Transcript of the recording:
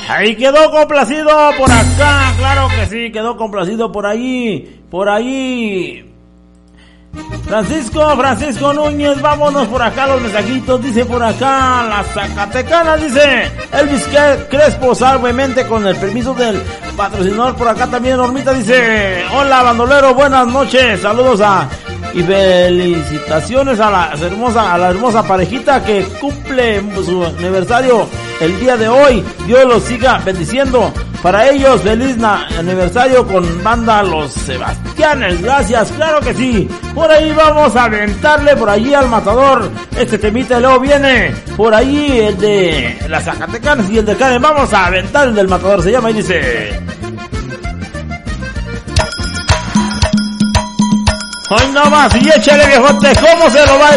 Ahí quedó complacido por acá, claro que sí, quedó complacido por ahí. Francisco Núñez, vámonos por acá los mensajitos, dice por acá, la Zacatecana, dice Elvis Crespo, salvemente con el permiso del patrocinador. Por acá también Normita dice, hola bandolero, buenas noches, saludos y felicitaciones a la hermosa parejita que cumple su aniversario el día de hoy. Dios los siga bendiciendo. Para ellos, feliz aniversario con banda Los Sebastianes. Gracias, claro que sí. Por ahí vamos a aventarle por allí al matador este temita y luego viene por ahí el de las Zacatecanas y el de Karen. Vamos a aventar el del matador, se llama y dice... Hoy no más y échale viejote, ¿cómo se lo baila?